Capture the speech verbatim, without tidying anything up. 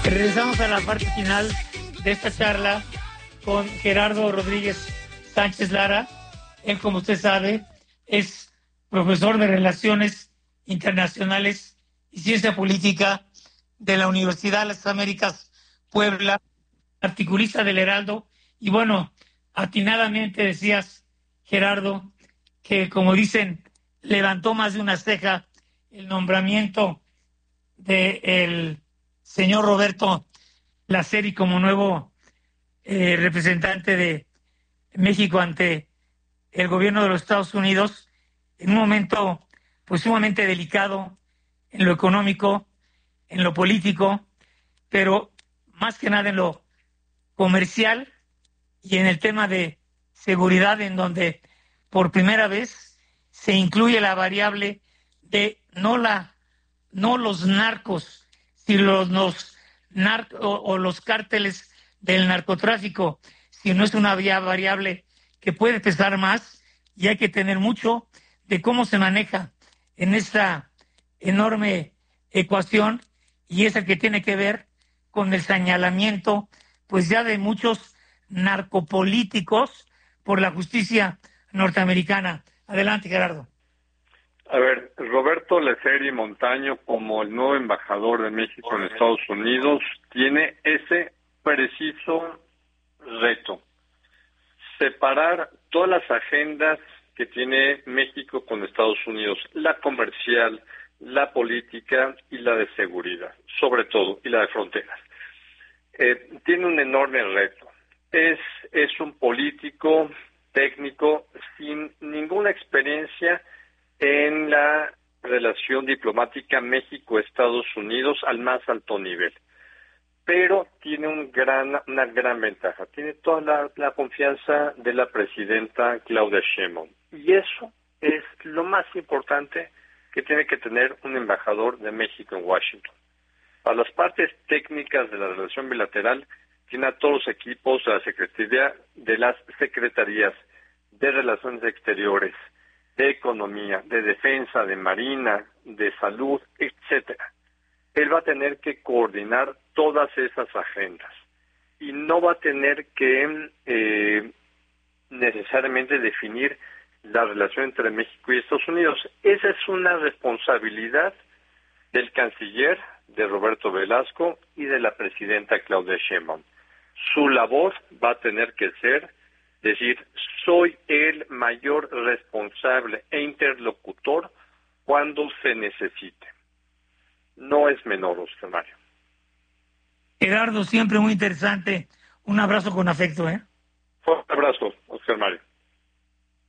Regresamos a la parte final de esta charla con Gerardo Rodríguez Sánchez Lara. Él, como usted sabe, es profesor de Relaciones Internacionales y Ciencia Política de la Universidad de las Américas Puebla, articulista del Heraldo. Y bueno, atinadamente decías, Gerardo, que como dicen, levantó más de una ceja el nombramiento del señor Roberto Laceri como nuevo eh, representante de México ante el gobierno de los Estados Unidos en un momento pues sumamente delicado en lo económico, en lo político, pero más que nada en lo comercial y en el tema de seguridad, en donde por primera vez se incluye la variable de no la no los narcos, sino los, los nar o, o los cárteles del narcotráfico, sino es una vía variable que puede pesar más y hay que tener mucho de cómo se maneja en esta enorme ecuación, y esa que tiene que ver con el señalamiento pues ya de muchos narcopolíticos por la justicia norteamericana. Adelante, Gerardo. A ver, Roberto Laceri Montaño, como el nuevo embajador de México en Estados Unidos, tiene ese preciso reto: separar todas las agendas que tiene México con Estados Unidos, la comercial, la política y la de seguridad, sobre todo, y la de fronteras. Eh, tiene un enorme reto. Es, es un político técnico sin ninguna experiencia en la relación diplomática México-Estados Unidos al más alto nivel, pero tiene un gran, una gran ventaja, tiene toda la, la confianza de la presidenta Claudia Sheinbaum, y eso es lo más importante que tiene que tener un embajador de México en Washington. Para las partes técnicas de la relación bilateral, tiene a todos los equipos de la Secretaría, de las Secretarías de Relaciones Exteriores, de Economía, de Defensa, de Marina, de Salud, etcétera. Él va a tener que coordinar todas esas agendas y no va a tener que eh, necesariamente definir la relación entre México y Estados Unidos. Esa es una responsabilidad del canciller, de Roberto Velasco, y de la presidenta Claudia Sheinbaum. Su labor va a tener que ser decir, soy el mayor responsable e interlocutor cuando se necesite. No es menor, Oscar Mario. Gerardo, siempre muy interesante. Un abrazo con afecto, ¿eh? Un abrazo, Oscar Mario.